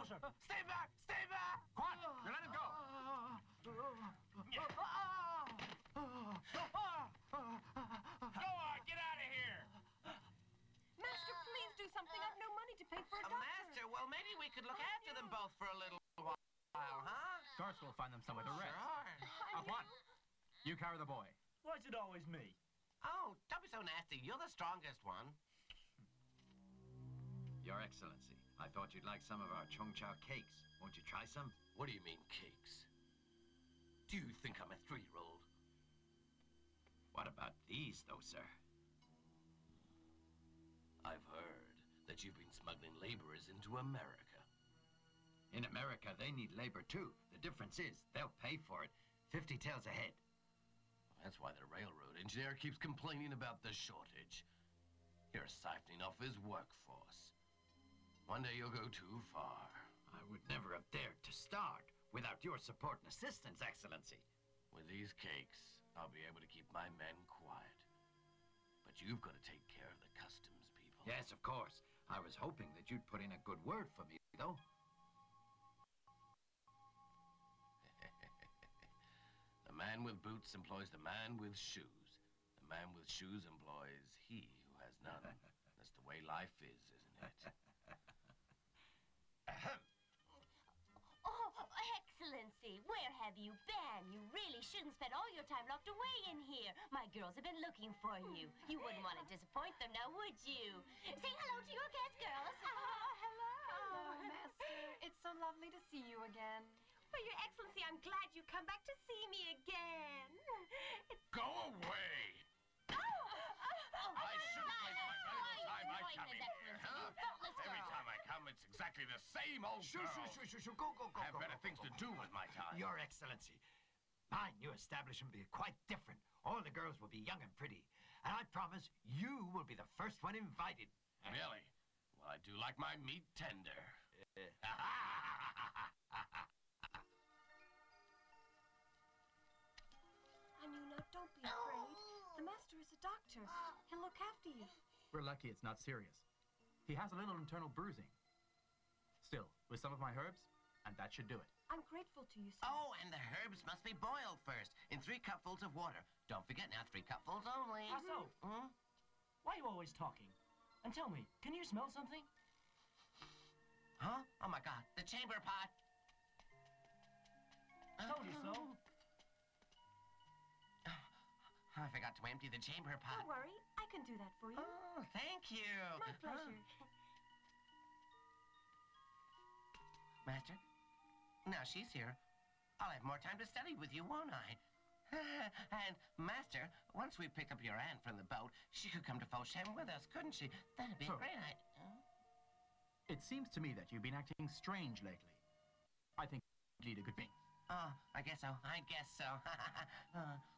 closer. Stay back! Stay back! Quiet! You let him go. Go on, get out of here! Master, please do something. I've no money to pay for a doctor. Master, well, maybe we could look after them both for a little while, huh? Garth will find them somewhere to rest. Sure. What? You carry the boy. Why is it always me? Oh, don't be so nasty. You're the strongest one. Your Excellency, I thought you'd like some of our Chung Chao cakes. Won't you try some? What do you mean, cakes? Do you think I'm a 3-year-old? What about these, though, sir? I've heard that you've been smuggling laborers into America. In America, they need labor, too. The difference is, they'll pay for it. 50 taels a head. That's why the railroad engineer keeps complaining about the shortage. You're siphoning off his workforce. One day you'll go too far. I would never have dared to start without your support and assistance, Excellency. With these cakes, I'll be able to keep my men quiet. But you've got to take care of the customs people. Yes, of course. I was hoping that you'd put in a good word for me, though. The man with boots employs the man with shoes. The man with shoes employs he who has none. That's the way life is, isn't it? Oh, Excellency, where have you been? You really shouldn't spend all your time locked away in here. My girls have been looking for you. You wouldn't want to disappoint them now, would you? Say hello to your guests, girls. Hello, Master. It's so lovely to see you again. Well, Your Excellency, I'm glad you come back to see me again. Go away! I shouldn't waste my valuable time I come in here, huh? Every time I come, it's exactly the same old girl. Shoo. Go. I have better things to do with my time. Your Excellency, my new establishment will be quite different. All the girls will be young and pretty. And I promise you will be the first one invited. Really? Well, I do like my meat tender. Anu, now don't be afraid. The master is a doctor. He'll look after you. We're lucky it's not serious. He has a little internal bruising. Still, with some of my herbs, and that should do it. I'm grateful to you, sir. Oh, and the herbs must be boiled first in 3 cupfuls of water. Don't forget now, 3 cupfuls only. How so? Hmm? Why are you always talking? And tell me, can you smell something? Huh? Oh, my God. The chamber pot. Told you so. I forgot to empty the chamber pot. Don't worry. I can do that for you. Oh, thank you. My pleasure. Master, now she's here. I'll have more time to study with you, won't I? And, Master, once we pick up your aunt from the boat, she could come to Foshem with us, couldn't she? That'd be a great idea. It seems to me that you've been acting strange lately. I think you'd lead a good thing. Oh, I guess so.